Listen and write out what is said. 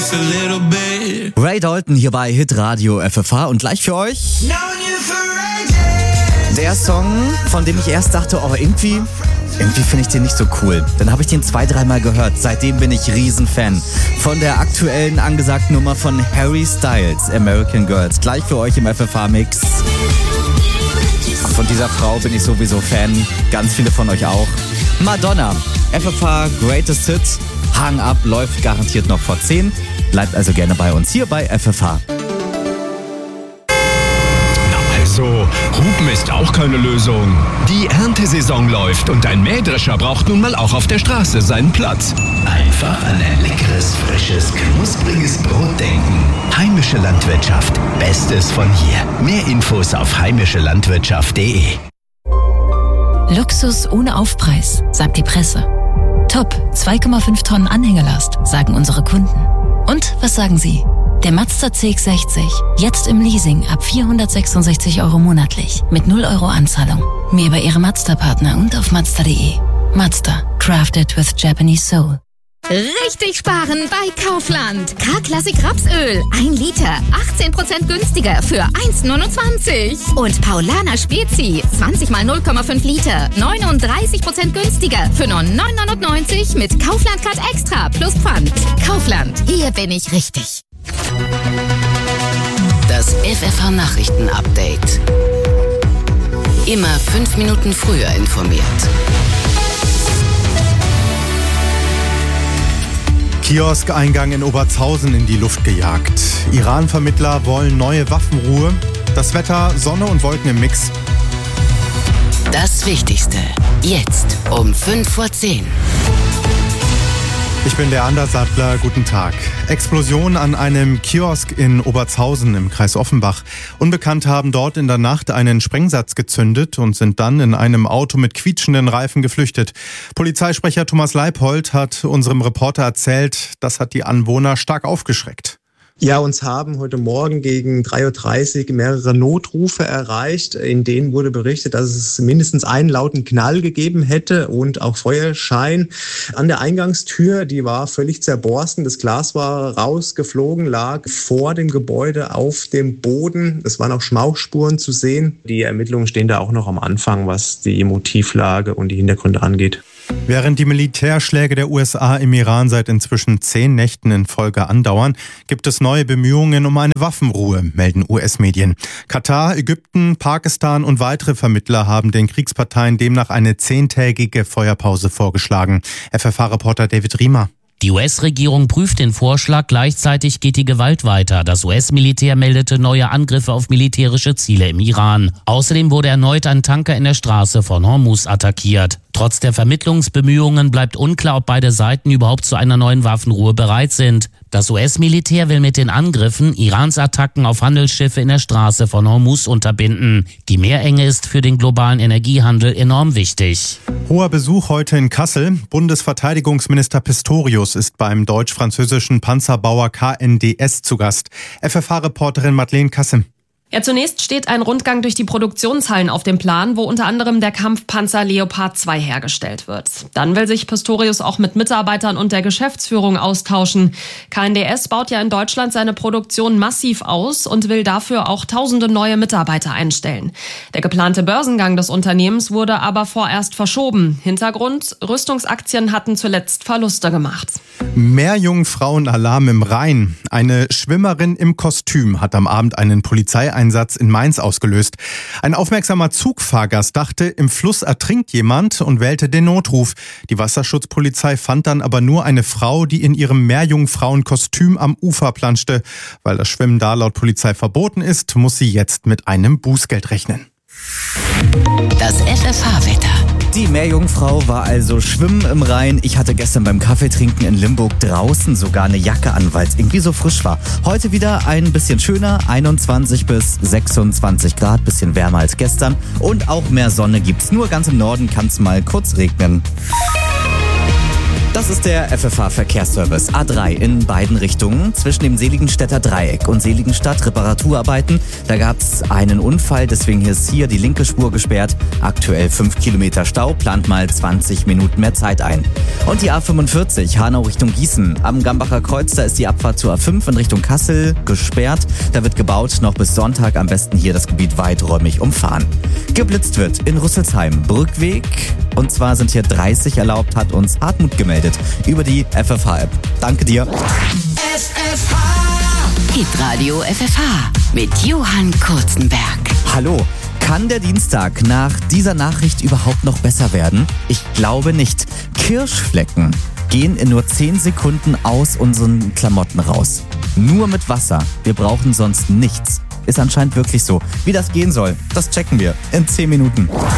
just a little bit. Ray Dalton hier bei Hitradio FFH und gleich für euch der Song, von dem ich erst dachte, oh irgendwie finde ich den nicht so cool. Dann habe ich den 2-3 Mal gehört. Seitdem bin ich Riesenfan von der aktuellen angesagten Nummer von Harry Styles, American Girls. Gleich für euch im FFH-Mix. Von dieser Frau bin ich sowieso Fan. Ganz viele von euch auch. Madonna, FFH Greatest Hits. Hang Up läuft garantiert noch vor 10. Bleibt also gerne bei uns hier bei FFH. So, Hupen ist auch keine Lösung. Die Erntesaison läuft und ein Mähdrescher braucht nun mal auch auf der Straße seinen Platz. Einfach an ein leckeres, frisches, knuspriges Brot denken. Heimische Landwirtschaft. Bestes von hier. Mehr Infos auf heimischelandwirtschaft.de. Luxus ohne Aufpreis, sagt die Presse. Top, 2,5 Tonnen Anhängelast, sagen unsere Kunden. Und was sagen Sie? Der Mazda CX-60, jetzt im Leasing ab 466 € monatlich, mit 0 € Anzahlung. Mehr über Ihre Mazda-Partner und auf Mazda.de. Mazda, crafted with Japanese soul. Richtig sparen bei Kaufland. K-Klassik Rapsöl, 1 Liter, 18% günstiger für 1,29. Und Paulaner Spezi, 20 mal 0,5 Liter, 39% günstiger für nur 9,99 mit Kaufland Card Extra plus Pfand. Kaufland, hier bin ich richtig. Das FFH-Nachrichten-Update. Immer 5 Minuten früher informiert. Kioskeingang in Obertshausen in die Luft gejagt. Iran-Vermittler wollen neue Waffenruhe. Das Wetter, Sonne und Wolken im Mix. Das Wichtigste. Jetzt um 5:10 Uhr. Ich bin der Andersattler, guten Tag. Explosion an einem Kiosk in Obertshausen im Kreis Offenbach. Unbekannte haben dort in der Nacht einen Sprengsatz gezündet und sind dann in einem Auto mit quietschenden Reifen geflüchtet. Polizeisprecher Thomas Leipold hat unserem Reporter erzählt, das hat die Anwohner stark aufgeschreckt. Ja, uns haben heute Morgen gegen 3:30 Uhr mehrere Notrufe erreicht. In denen wurde berichtet, dass es mindestens einen lauten Knall gegeben hätte und auch Feuerschein. An der Eingangstür, die war völlig zerborsten. Das Glas war rausgeflogen, lag vor dem Gebäude auf dem Boden. Es waren auch Schmauchspuren zu sehen. Die Ermittlungen stehen da auch noch am Anfang, was die Motivlage und die Hintergründe angeht. Während die Militärschläge der USA im Iran seit inzwischen 10 Nächten in Folge andauern, gibt es neue Bemühungen um eine Waffenruhe, melden US-Medien. Katar, Ägypten, Pakistan und weitere Vermittler haben den Kriegsparteien demnach eine 10-tägige Feuerpause vorgeschlagen. FFH-Reporter David Riemer. Die US-Regierung prüft den Vorschlag, gleichzeitig geht die Gewalt weiter. Das US-Militär meldete neue Angriffe auf militärische Ziele im Iran. Außerdem wurde erneut ein Tanker in der Straße von Hormuz attackiert. Trotz der Vermittlungsbemühungen bleibt unklar, ob beide Seiten überhaupt zu einer neuen Waffenruhe bereit sind. Das US-Militär will mit den Angriffen Irans Attacken auf Handelsschiffe in der Straße von Hormuz unterbinden. Die Meerenge ist für den globalen Energiehandel enorm wichtig. Hoher Besuch heute in Kassel. Bundesverteidigungsminister Pistorius ist beim deutsch-französischen Panzerbauer KNDS zu Gast. FFH-Reporterin Madeleine Kassem. Ja, zunächst steht ein Rundgang durch die Produktionshallen auf dem Plan, wo unter anderem der Kampfpanzer Leopard 2 hergestellt wird. Dann will sich Pistorius auch mit Mitarbeitern und der Geschäftsführung austauschen. KNDS baut ja in Deutschland seine Produktion massiv aus und will dafür auch tausende neue Mitarbeiter einstellen. Der geplante Börsengang des Unternehmens wurde aber vorerst verschoben. Hintergrund: Rüstungsaktien hatten zuletzt Verluste gemacht. Meerjungfrauenalarm im Rhein. Eine Schwimmerin im Kostüm hat am Abend einen Polizeieinsatz in Mainz ausgelöst. Ein aufmerksamer Zugfahrgast dachte, im Fluss ertrinkt jemand und wählte den Notruf. Die Wasserschutzpolizei fand dann aber nur eine Frau, die in ihrem Meerjungfrauenkostüm am Ufer planschte. Weil das Schwimmen da laut Polizei verboten ist, muss sie jetzt mit einem Bußgeld rechnen. Das FFH-Wetter. Die Meerjungfrau war also schwimmen im Rhein. Ich hatte gestern beim Kaffeetrinken in Limburg draußen sogar eine Jacke an, weil es irgendwie so frisch war. Heute wieder ein bisschen schöner, 21 bis 26 Grad, bisschen wärmer als gestern. Und auch mehr Sonne gibt's. Nur ganz im Norden kann es mal kurz regnen. Das ist der FFH-Verkehrsservice A3 in beiden Richtungen zwischen dem Seligenstädter Dreieck und Seligenstadt. Reparaturarbeiten. Da gab es einen Unfall, deswegen ist hier die linke Spur gesperrt. Aktuell 5 Kilometer Stau, plant mal 20 Minuten mehr Zeit ein. Und die A45 Hanau Richtung Gießen. Am Gambacher Kreuz, da ist die Abfahrt zur A5 in Richtung Kassel gesperrt. Da wird gebaut, noch bis Sonntag am besten hier das Gebiet weiträumig umfahren. Geblitzt wird in Rüsselsheim. Brückweg. Und zwar sind hier 30 erlaubt, hat uns Hartmut gemeldet über die FFH-App. Danke dir. FFH Hitradio FFH mit Johann Kurzenberg. Hallo. Kann der Dienstag nach dieser Nachricht überhaupt noch besser werden? Ich glaube nicht. Kirschflecken gehen in nur 10 Sekunden aus unseren Klamotten raus. Nur mit Wasser. Wir brauchen sonst nichts. Ist anscheinend wirklich so. Wie das gehen soll, das checken wir in 10 Minuten.